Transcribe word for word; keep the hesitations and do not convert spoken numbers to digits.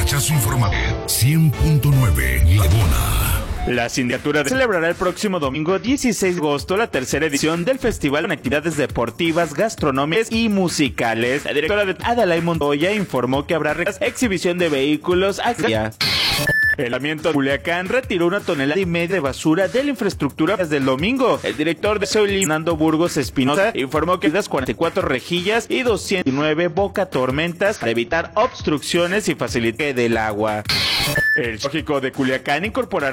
Flachazo informativo cien punto nueve Laguna. La sindicatura celebrará el próximo domingo dieciséis de agosto la tercera edición del festival con actividades deportivas, gastronómicas y musicales. La directora de Adalay Montoya informó que habrá exhibición de vehículos hacia el Ayuntamiento de Culiacán retiró una tonelada y media de basura de la infraestructura desde el domingo. El director de Seoli, Fernando Burgos Espinosa, informó que las cuarenta y cuatro rejillas y doscientas nueve boca tormentas para evitar obstrucciones y facilitar del agua. El zoológico de Culiacán incorporará